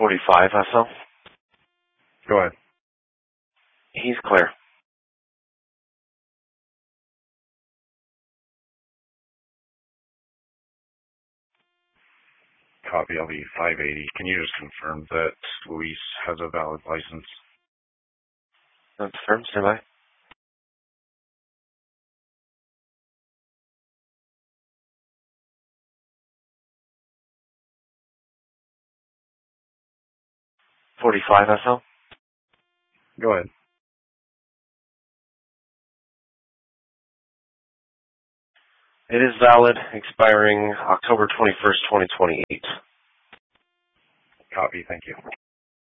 45 SL. Go ahead. He's clear. Copy LV 580. Can you just confirm that Luis has a valid license? That's firm. Stand by. $45 SL. Go ahead. It is valid, expiring October 21st, 2028. Copy. Thank you.